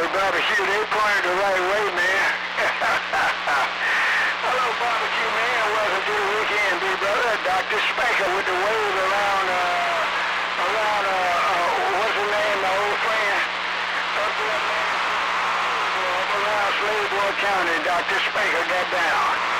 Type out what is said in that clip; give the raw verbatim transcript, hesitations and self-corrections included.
Hey, barbecue, they pointed the right way, man. Hello, barbecue, man. Welcome to the weekend, big brother. Doctor Spanker with the wave around, uh, around, uh, uh, what's his name, my old friend? Up there, man. Up around Slaveboy County, Doctor Spanker got down.